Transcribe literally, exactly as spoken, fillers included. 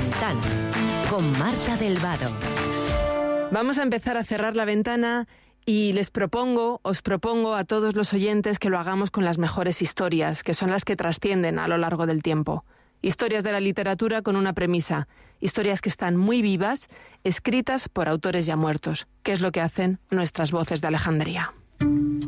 ventana con Marta del Vado. Vamos a empezar a cerrar la ventana y les propongo, os propongo a todos los oyentes que lo hagamos con las mejores historias, que son las que trascienden a lo largo del tiempo. Historias de la literatura con una premisa, historias que están muy vivas, escritas por autores ya muertos, que es lo que hacen nuestras voces de Alejandría.